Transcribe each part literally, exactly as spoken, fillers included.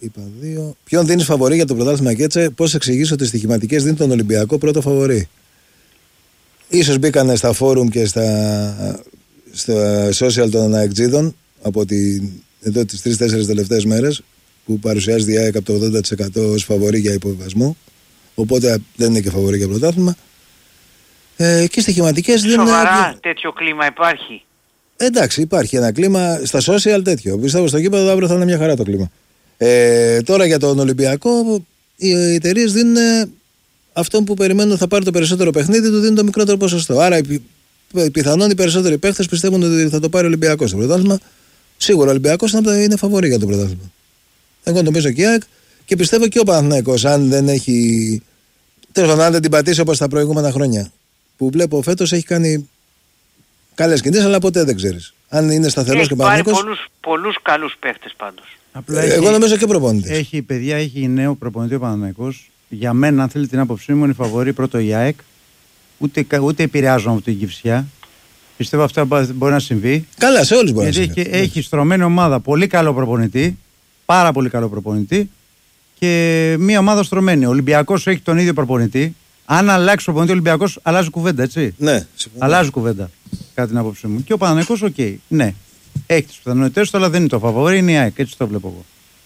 είπα δύο. Ποιον δίνεις φαβορί για το πρωτάθλημα Κέτσε, πώς εξηγείς ότι οι στοιχηματικές δίνουν τον Ολυμπιακό πρώτο φαβορί? Ίσως μπήκανε στα φόρουμ και στα, στα social των αεκτζίδων από τη, εδώ τις τρεις-τέσσερις τελευταίες μέρες που παρουσιάζει η ΑΕΚ από το ογδόντα τοις εκατό ως φαβορί για υποβιβασμό. Οπότε δεν είναι και φαβορί για πρωτάθλημα. Ε, και στοιχηματικές δεν είναι. Σοβαρά τέτοιο κλίμα υπάρχει? Εντάξει, υπάρχει ένα κλίμα στα social τέτοιο. Πιστεύω στο γήπεδο αύριο θα είναι μια χαρά το κλίμα. Ε, τώρα για τον Ολυμπιακό, οι εταιρείες δίνουν αυτόν που περιμένουν θα πάρει το περισσότερο παιχνίδι, του δίνουν το μικρότερο ποσοστό. Άρα, πιθανόν οι περισσότεροι παίχτες πιστεύουν ότι θα το πάρει ο Ολυμπιακός στο πρωτάθλημα. Σίγουρα ο Ολυμπιακός είναι φαβορί για το πρωτάθλημα. Εγώ νομίζω και η ΑΕΚ και πιστεύω και ο Παναθηναϊκός, αν δεν έχει. Τέλος πάντων, αν δεν την πατήσει όπως τα προηγούμενα χρόνια. Που βλέπω φέτος έχει κάνει καλές κινήσεις, αλλά ποτέ δεν ξέρεις. Αν είναι σταθερός και ο Παναθηναϊκός. Έχει πάρει πολλούς, πολλούς καλούς παίχτες πάντως. Απλά ε, έχει, εγώ νομίζω και προπονητές. Έχει παιδιά, έχει νέο προπονητή ο Παναθηναϊκός. Για μένα, αν θέλει την άποψή μου, είναι φαβορί πρώτο η ΑΕΚ. Ούτε, ούτε επηρεάζομαι από την Κυφσιά. Πιστεύω αυτό μπορεί να συμβεί. Καλά, σε όλους μπορεί γιατί να συμβεί. Έχει, έχει στρωμένη ομάδα, πολύ καλό προπονητή. Πάρα πολύ καλό προπονητή. Και μια ομάδα στρωμένη. Ο Ολυμπιακός έχει τον ίδιο προπονητή. Αν αλλάξει προπονητή ο Ολυμπιακός, αλλάζει κουβέντα, έτσι. Ναι, συμφωνώ. Αλλάζει κουβέντα, κατά την άποψή μου. Και ο Παναθηναϊκός, οκ. Okay, ναι. Έχει τις πιθανότητες του, αλλά δεν είναι το φαβορί, είναι η ΑΕΚ. Έτσι το βλέπω εγώ.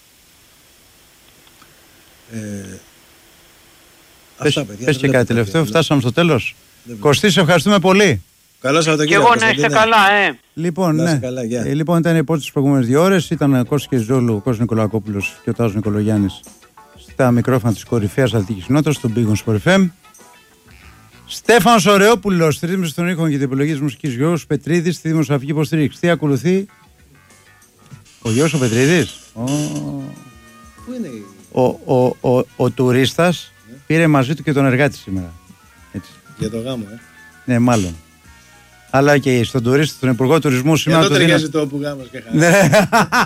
Ε, Πες, αυτά, παιδιά, πες και κάτι τελευταίο, φτάσαμε στο τέλος. Κωστή, σε ευχαριστούμε πολύ. Καλό Σαββατοκύριακο. Και εγώ να είστε καλά, ε. Λοιπόν, να ναι. καλά, yeah. ε, λοιπόν, ήταν οι υπόλοιπες τις προηγούμενες δύο ώρες. Ήταν ο Κώστας Κεζόλου, ο Κώστας Νικολακόπουλος και ο Τάσος Νικολογιάννης στα μικρόφωνα της κορυφαίας αθλητικής κοινότητας, στον Big Win Sport εφ εμ. Στέφανος Ωρεόπουλος, στη ρύθμιση των ήχων και την επιλογή της μουσικής, Γιώργος Πετρίδης, στη δημοσιογραφική υποστήριξη. Τι ακολουθεί? Ο Γιώργος ο Πετρίδης. Ο... Πού είναι η... Ο, ο, ο, ο, ο τουρίστας yeah. πήρε μαζί του και τον εργάτη σήμερα. Έτσι. Για το γάμο, ε. Ναι, μάλλον. Αλλά και στον τουρίστα, τον Υπουργό Τουρισμού σήμερα. Εδώ το ταιριάζει δίνα... το που γάμος και χαρά.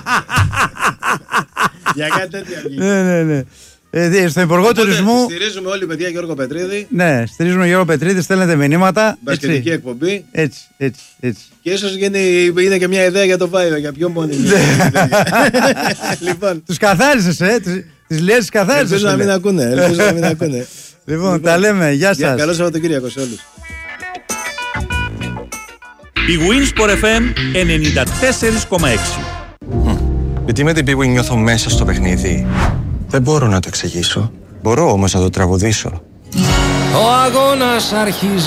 Για κάτι τέτοια βγήκε. Ναι, ναι, ναι. Ε, στον Υπουργό Οπότε, Τουρισμού. Στηρίζουμε όλοι, παιδιά, Γιώργο Πετρίδη. Ναι, στηρίζουμε Γιώργο Πετρίδη, στέλνετε μηνύματα. Μπασκετική εκπομπή. Έτσι, έτσι, έτσι. Και ίσως είναι και μια ιδέα για το Viber, για πιο μόνιμη. Λοιπόν. Τους καθάρισες, ε. Τις λες, τις καθάρισες. Ελπίζω να μην ακούνε. Ελπίζω να μην ακούνε. Λοιπόν, τα λέμε. Γεια σας. Καλό Σαββατοκύριακο σε όλους. Big Win Sport εφ εμ ενενήντα τέσσερα κόμμα έξι. Γιατί με την Big Win νιώθω μέσα στο παιχνίδι. Δεν μπορώ να το εξηγήσω. Μπορώ όμως να το τραγουδήσω. Ο αγώνας αρχίζει.